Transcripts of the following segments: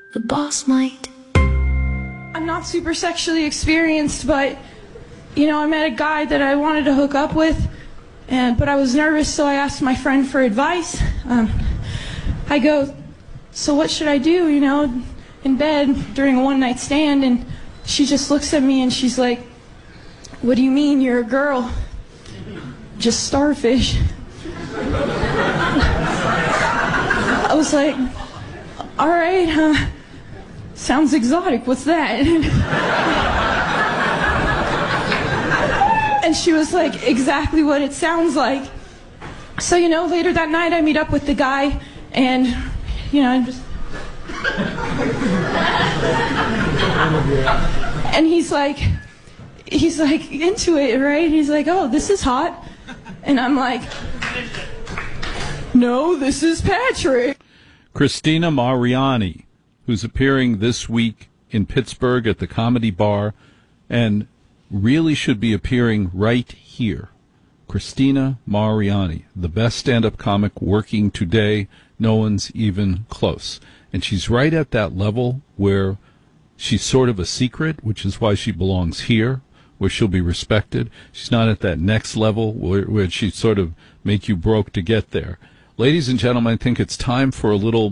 The boss might. I'm not super sexually experienced, but, I met a guy that I wanted to hook up with, but I was nervous, so I asked my friend for advice. I go, so what should I do, in bed during a one-night stand? And she just looks at me and she's like, what do you mean, you're a girl? Just starfish. I was like, all right, sounds exotic, what's that? And she was like, exactly what it sounds like. So, later that night I meet up with the guy, and, I'm just... And he's like into it, right? He's like, oh, this is hot. And I'm like, no, this is Patrick. Christina Mariani, who's appearing this week in Pittsburgh at the Comedy Bar and really should be appearing right here. Christina Mariani, the best stand-up comic working today. No one's even close. And she's right at that level where she's sort of a secret, which is why she belongs here, where she'll be respected. She's not at that next level where she sort of make you broke to get there. Ladies and gentlemen, I think it's time for a little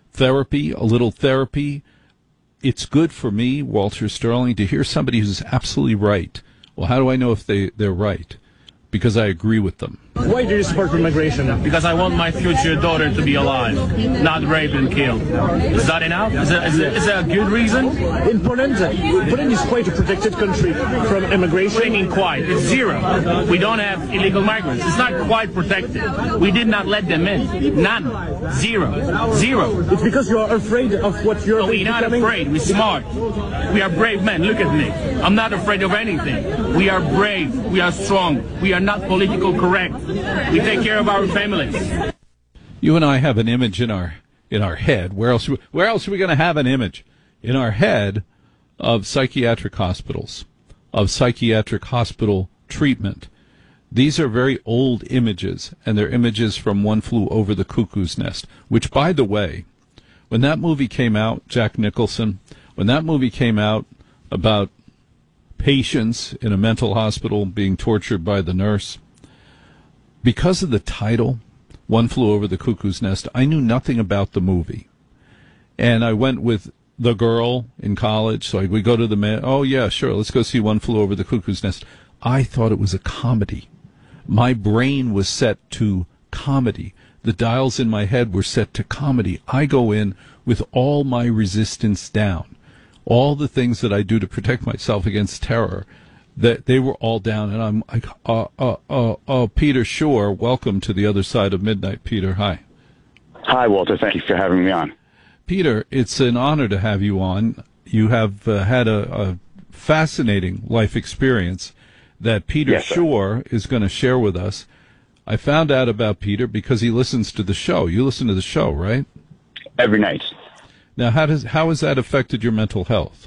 therapy. It's good for me, Walter Sterling, to hear somebody who's absolutely right. Well, how do I know if they're right? Because I agree with them. Why do you support immigration? Because I want my future daughter to be alive, not raped and killed. Is that enough? Is that a good reason? In Poland is quite a protected country from immigration. What do you mean quite? It's zero. We don't have illegal migrants. It's not quite protected. We did not let them in. None. Zero. It's because you are afraid of what you're becoming. We're not afraid. We're smart. We are brave men. Look at me. I'm not afraid of anything. We are brave. We are strong. We are not politically correct. We take care of our families. You and I have an image in our head. Where else are we going to have an image? In our head of psychiatric hospitals, of psychiatric hospital treatment. These are very old images, and they're images from One Flew Over the Cuckoo's Nest, which, by the way, when that movie came out, Jack Nicholson, when that movie came out about patients in a mental hospital being tortured by the nurse, because of the title, One Flew Over the Cuckoo's Nest, I knew nothing about the movie. And I went with the girl in college, so we go to the man. Oh, yeah, sure, let's go see One Flew Over the Cuckoo's Nest. I thought it was a comedy. My brain was set to comedy. The dials in my head were set to comedy. I go in with all my resistance down. All the things that I do to protect myself against terror, that they were all down, and I'm like, Peter Shore, welcome to the other side of midnight. Peter, hi. Hi, Walter. Thank you for having me on. Peter, it's an honor to have you on. You have had a fascinating life experience that Peter Shore is going to share with us. I found out about Peter because he listens to the show. You listen to the show, right? Every night. Now, how has that affected your mental health?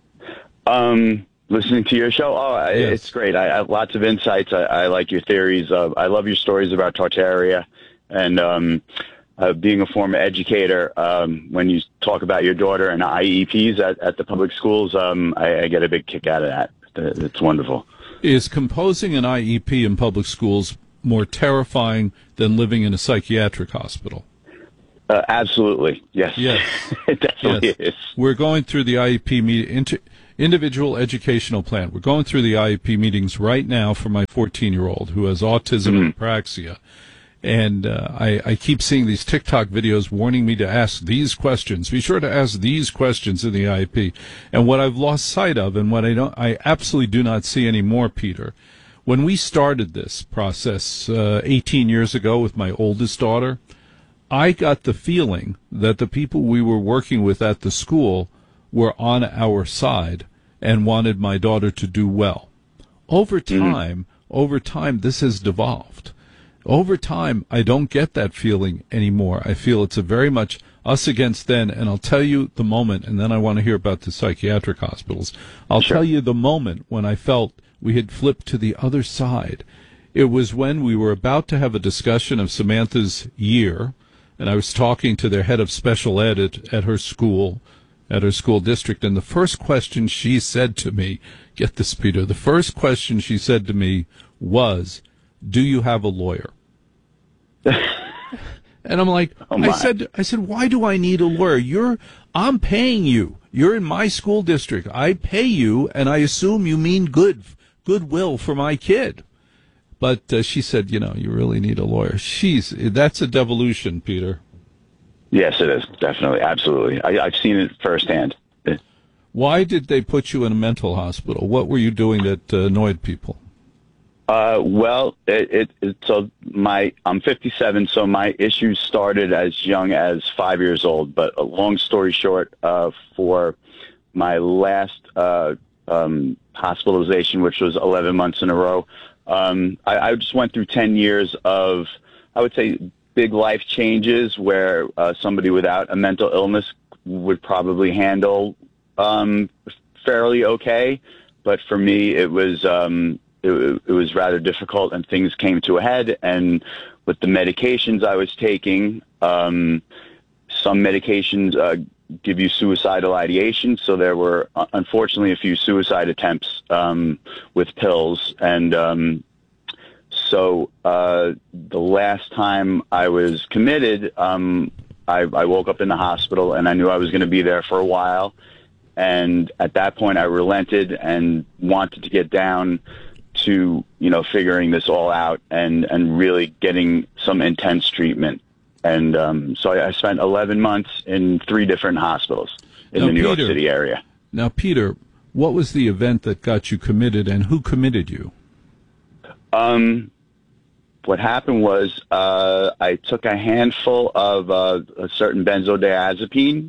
Listening to your show, yes. It's great. I have lots of insights. I like your theories. I love your stories about Tartaria. And being a former educator, when you talk about your daughter and IEPs at the public schools, I get a big kick out of that. It's wonderful. Is composing an IEP in public schools more terrifying than living in a psychiatric hospital? Absolutely. Yes. It definitely is. We're going through the IEP individual educational plan. We're going through the IEP meetings right now for my 14-year-old who has autism and apraxia. And I keep seeing these TikTok videos warning me to ask these questions. Be sure to ask these questions in the IEP. And what I've lost sight of, and what I absolutely do not see anymore, Peter, when we started this process 18 years ago with my oldest daughter, I got the feeling that the people we were working with at the school were on our side and wanted my daughter to do well. Over time, this has devolved. Over time, I don't get that feeling anymore. I feel it's a very much us against them, and I'll tell you the moment, and then I want to hear about the psychiatric hospitals. I'll tell you the moment when I felt we had flipped to the other side. It was when we were about to have a discussion of Samantha's year, and I was talking to their head of special ed at her school, at her school district, and the first question she said to me, get this, Peter, the first question she said to me was, do you have a lawyer? And I'm like, I said, why do I need a lawyer? I'm paying you. You're in my school district. I pay you, and I assume you mean goodwill for my kid. But she said, you really need a lawyer. That's a devolution, Peter. Yes, it is. Definitely. Absolutely. I've seen it firsthand. Why did they put you in a mental hospital? What were you doing that annoyed people? Well, I'm 57, so my issues started as young as 5 years old. But long story short, for my last hospitalization, which was 11 months in a row, I just went through 10 years of, I would say, big life changes where somebody without a mental illness would probably handle fairly okay. But for me, it was rather difficult, and things came to a head. And with the medications I was taking, some medications give you suicidal ideation. So there were, unfortunately, a few suicide attempts with pills. And so the last time I was committed, I woke up in the hospital, and I knew I was going to be there for a while. And at that point, I relented and wanted to get down to, figuring this all out and really getting some intense treatment. And so I spent 11 months in 3 different hospitals in the New York City area. Now, Peter, what was the event that got you committed, and who committed you? What happened was I took a handful of a certain benzodiazepine,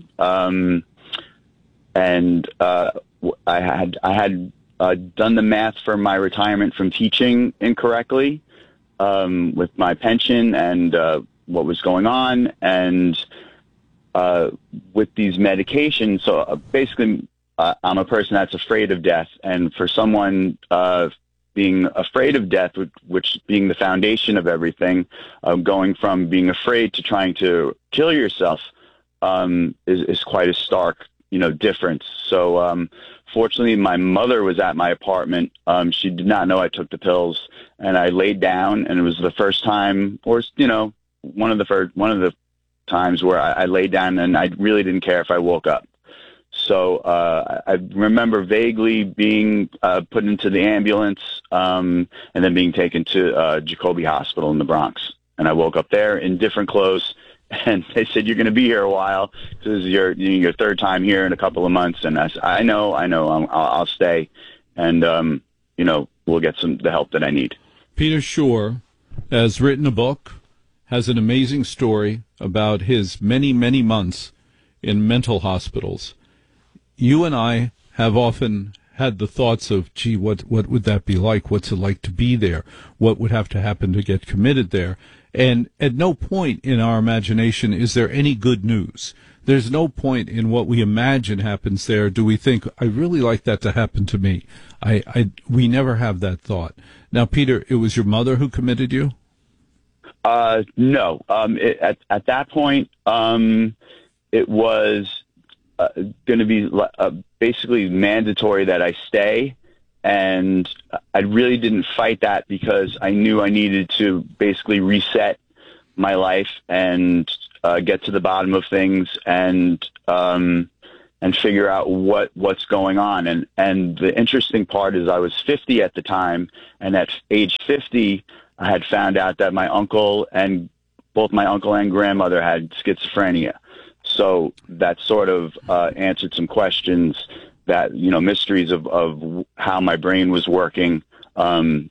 and I had done the math for my retirement from teaching incorrectly with my pension and what was going on, and with these medications. So basically, I'm a person that's afraid of death, and for someone being afraid of death, which being the foundation of everything, going from being afraid to trying to kill yourself is quite a stark, difference. So fortunately, my mother was at my apartment. She did not know I took the pills, and I laid down, and it was the first time, or one of the times where I laid down, and I really didn't care if I woke up. So I remember vaguely being put into the ambulance and then being taken to Jacobi Hospital in the Bronx. And I woke up there in different clothes, and they said, "You're going to be here a while. This is your third time here in a couple of months." And I said, I know, I'll stay, and we'll get the help that I need. Peter Shore has written a book, has an amazing story about his many, many months in mental hospitals. You and I have often had the thoughts of, gee, what would that be like? What's it like to be there? What would have to happen to get committed there? And at no point in our imagination is there any good news. There's no point in what we imagine happens there do we think, I really like that to happen to me. We never have that thought. Now, Peter, it was your mother who committed you? No. At that point, it was going to be basically mandatory that I stay, and I really didn't fight that because I knew I needed to basically reset my life and get to the bottom of things and figure out what's going on. And the interesting part is I was 50 at the time, and at age 50, I had found out that both my uncle and grandmother had schizophrenia. So that sort of answered some questions that, mysteries of how my brain was working. At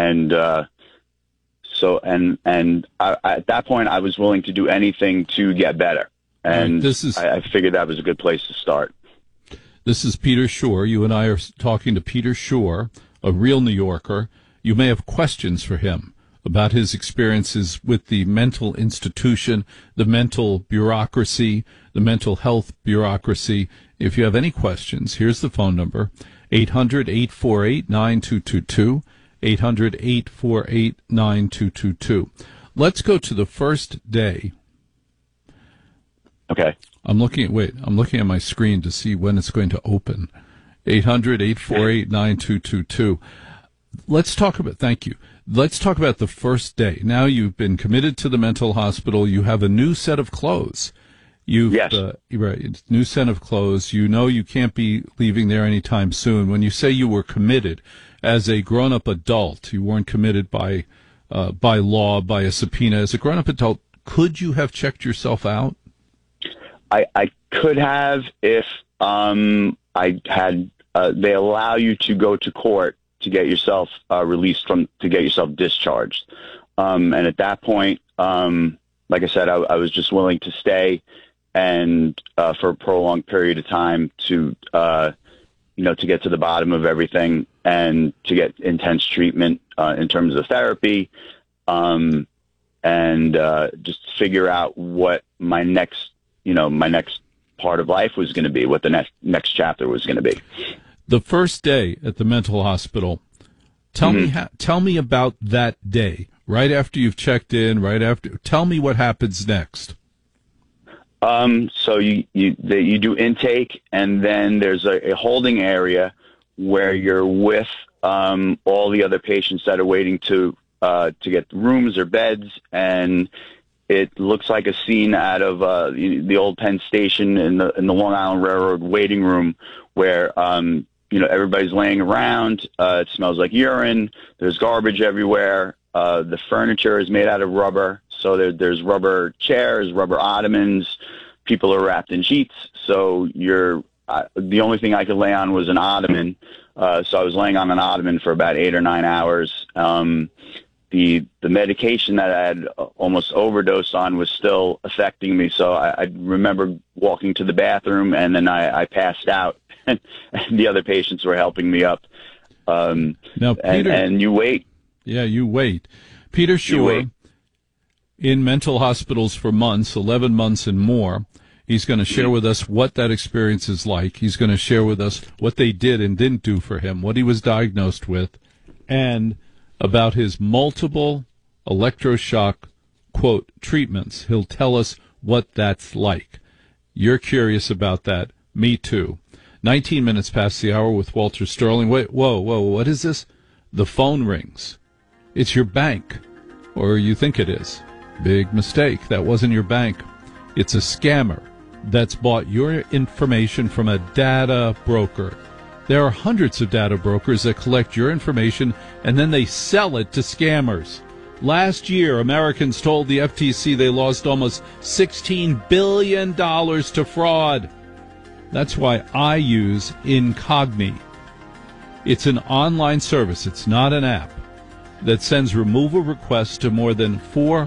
that point, I was willing to do anything to get better. And I figured that was a good place to start. This is Peter Shore. You and I are talking to Peter Shore, a real New Yorker. You may have questions for him about his experiences with the mental institution, the mental bureaucracy, the mental health bureaucracy. If you have any questions, here's the phone number, 800-848-9222, 800-848-9222. Let's go to the first day. Okay. I'm looking at my screen to see when it's going to open. 800-848-9222. Thank you. Let's talk about the first day. Now you've been committed to the mental hospital. You have a new set of clothes. Yes. Right. New set of clothes. You know you can't be leaving there anytime soon. When you say you were committed as a grown-up adult, you weren't committed by law, by a subpoena. As a grown-up adult, could you have checked yourself out? I could have if I had. They allow you to go to court to get yourself released to get yourself discharged. And at that point, like I said, I was just willing to stay and for a prolonged period of time to get to the bottom of everything and to get intense treatment in terms of therapy, and just figure out what my next part of life was going to be, what the next chapter was going to be. The first day at the mental hospital, tell me about that day. Right after you've checked in, tell me what happens next. So you do intake, and then there's a holding area where you're with all the other patients that are waiting to get rooms or beds, and it looks like a scene out of the old Penn Station in the Long Island Railroad waiting room, where everybody's laying around. It smells like urine. There's garbage everywhere. The furniture is made out of rubber, so there's rubber chairs, rubber ottomans. People are wrapped in sheets. So the only thing I could lay on was an ottoman. So I was laying on an ottoman for about 8 or 9 hours. The medication that I had almost overdosed on was still affecting me. So I remember walking to the bathroom, and then I passed out, and the other patients were helping me up. Now, Peter, and you wait. Yeah, you wait. Peter Shore, in mental hospitals for months, 11 months and more. He's going to share with us what that experience is like. He's going to share with us what they did and didn't do for him, what he was diagnosed with, and about his multiple electroshock, quote, treatments. He'll tell us what that's like. You're curious about that. Me too. 19 minutes past the hour with Walter Sterling. Wait, whoa, what is this? The phone rings. It's your bank, or you think it is. Big mistake. That wasn't your bank. It's a scammer that's bought your information from a data broker. There are hundreds of data brokers that collect your information and then they sell it to scammers. Last year, Americans told the FTC they lost almost $16 billion to fraud. That's why I use Incogni. It's an online service, it's not an app, that sends removal requests to more than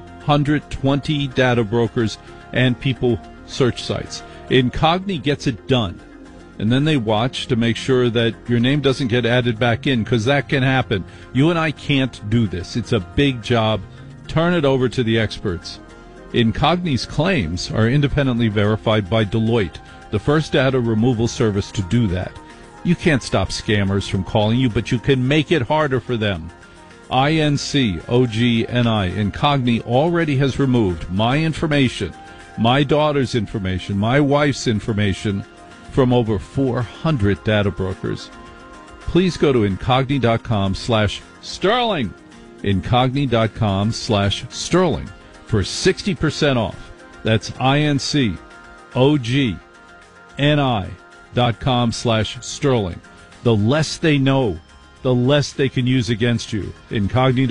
420 data brokers and people search sites. Incogni gets it done. And then they watch to make sure that your name doesn't get added back in, because that can happen. You and I can't do this. It's a big job. Turn it over to the experts. Incogni's claims are independently verified by Deloitte, the first data removal service to do that. You can't stop scammers from calling you, but you can make it harder for them. Incogni. Incogni already has removed my information, my daughter's information, my wife's information from over 400 data brokers. Please go to incogni.com/sterling. Incogni.com/sterling for 60% off. That's incogni.com/sterling. The less they know, the less they can use against you. Incogni.